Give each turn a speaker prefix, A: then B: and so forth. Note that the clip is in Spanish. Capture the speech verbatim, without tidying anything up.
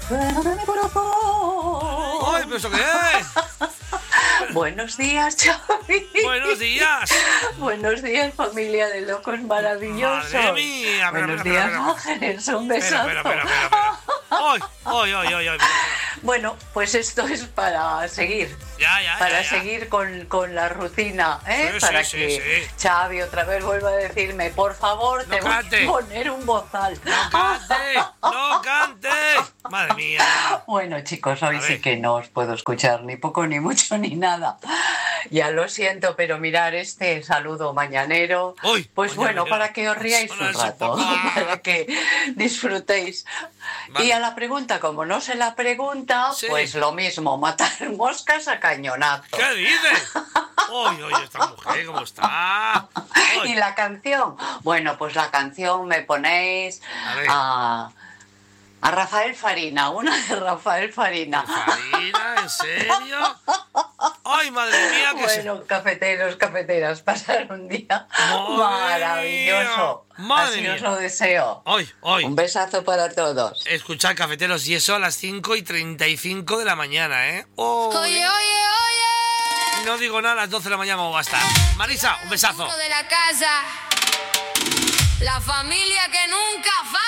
A: Suena de mi corazón.
B: ¡Ay, pero eso qué es!
A: Buenos días, Xavi.
B: ¡Buenos días!
A: Buenos días, familia de locos maravillosos.
B: ¡Madre mía!
A: Buenos
B: Espera, espera,
A: días,
B: espera.
A: ángeles. Un
B: Espera,
A: besazo.
B: espera, espera, espera, espera. ¡Ay, ay, ay, ay, ay!
A: Bueno, pues esto es para seguir.
B: Ya, ya,
A: Para
B: ya, ya.
A: seguir con, con la rutina, ¿eh?
B: Sí,
A: para
B: sí,
A: que
B: sí, sí.
A: Xavi otra vez vuelva a decirme, por favor,
B: No
A: te
B: cante.
A: voy a poner un bozal.
B: ¡No cante! ¡No cante! ¡Madre mía!
A: Bueno, chicos, hoy
B: A
A: sí
B: ver.
A: que no os puedo escuchar ni poco, ni mucho, ni nada. Ya lo siento, pero mirar este saludo mañanero,
B: Uy,
A: pues
B: mañanero.
A: bueno, para que os riáis
B: Suena
A: un
B: eso,
A: rato,
B: papá.
A: para que disfrutéis.
B: Vale.
A: Y a la pregunta, como no se la pregunta,
B: Sí.
A: pues lo mismo, matar moscas a cañonazo.
B: ¿Qué dices? ¡Uy, uy, esta mujer cómo está! Uy.
A: ¿Y la canción? Bueno, pues la canción me ponéis
B: A ver.
A: a, a Rafael Farina, una de Rafael Farina.
B: ¿Farina? ¿En serio? ¡Ay, madre mía! Que se...
A: Bueno, cafeteros, cafeteras, pasar un día
B: Madre
A: maravilloso.
B: mía, madre
A: Así
B: mía.
A: os lo deseo.
B: ¡Ay, ay!
A: Un besazo para todos.
B: Escuchad, cafeteros, y eso a las cinco y treinta y cinco de la mañana, ¿eh? ¡Oh!
C: Oye, oye, oye.
B: No digo nada a las doce de la mañana cómo va a estar. Marisa, un besazo.
C: De la casa, la familia que nunca falla.